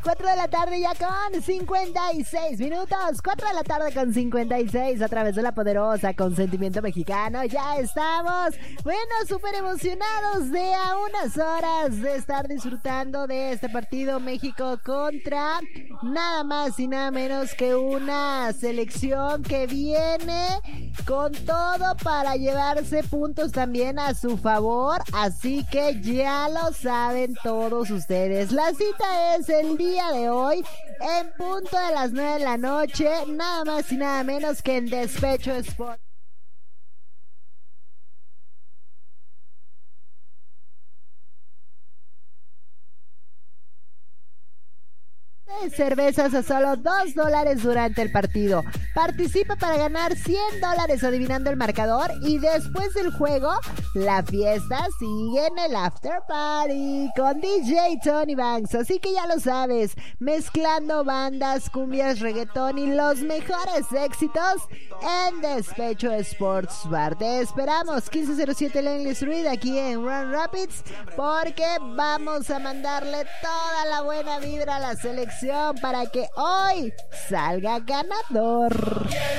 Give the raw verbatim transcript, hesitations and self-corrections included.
cuatro de la tarde ya con cincuenta y seis minutos. cuatro de la tarde con cincuenta y seis a través de la poderosa Consentimiento Mexicano. Ya estamos, bueno, súper emocionados de a unas horas de estar disfrutando de este partido México contra nada más y nada menos que una selección que viene con todo para llevarse puntos también a su favor. Así que ya lo saben todos ustedes. La cita es el día de hoy en punto de las nueve de la noche, nada más y nada menos que en Despecho Sport. Cervezas a solo dos dólares durante el partido. Participa para ganar cien dólares adivinando el marcador y después del juego la fiesta sigue en el after party con D J Tony Banks. Así que ya lo sabes, mezclando bandas, cumbias, reggaetón y los mejores éxitos en Despecho Sports Bar. Te esperamos quince cero siete Langley Street aquí en Grand Rapids, porque vamos a mandarle toda la buena vibra a la selección para que hoy salga ganador.